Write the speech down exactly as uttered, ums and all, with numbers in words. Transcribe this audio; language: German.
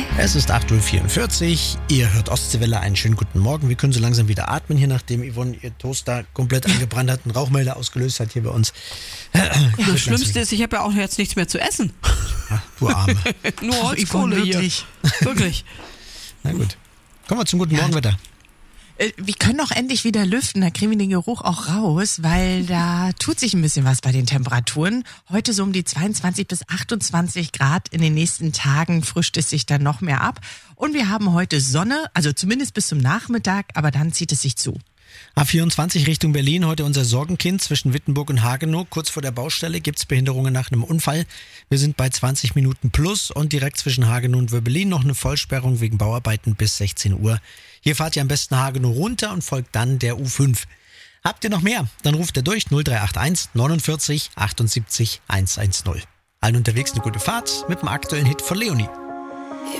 Es ist acht Uhr vierundvierzig, ihr hört Ostseewelle, einen schönen guten Morgen. Wir können so langsam wieder atmen hier, nachdem Yvonne ihr Toaster komplett angebrannt hat, einen Rauchmelder ausgelöst hat hier bei uns. Ja, das Schlimmste ist, ich habe ja auch jetzt nichts mehr zu essen. Ach, du Arme. Nur Holzkohle hier. Wirklich. Wirklich. Na gut. Kommen wir zum guten Morgenwetter. Äh, Wir können auch endlich wieder lüften, da kriegen wir den Geruch auch raus, weil da tut sich ein bisschen was bei den Temperaturen. Heute so um die zweiundzwanzig bis achtundzwanzig Grad, in den nächsten Tagen frischt es sich dann noch mehr ab. Und wir haben heute Sonne, also zumindest bis zum Nachmittag, aber dann zieht es sich zu. A vierundzwanzig Richtung Berlin, heute unser Sorgenkind zwischen Wittenburg und Hagenow. Kurz vor der Baustelle gibt es Behinderungen nach einem Unfall. Wir sind bei zwanzig Minuten plus und direkt zwischen Hagenow und Wöblin noch eine Vollsperrung wegen Bauarbeiten bis sechzehn Uhr. Hier fahrt ihr am besten Hagenow runter und folgt dann der U fünf. Habt ihr noch mehr? Dann ruft ihr durch null drei acht eins neunundvierzig achtundsiebzig hundertzehn. Allen unterwegs eine gute Fahrt mit dem aktuellen Hit von Leonie.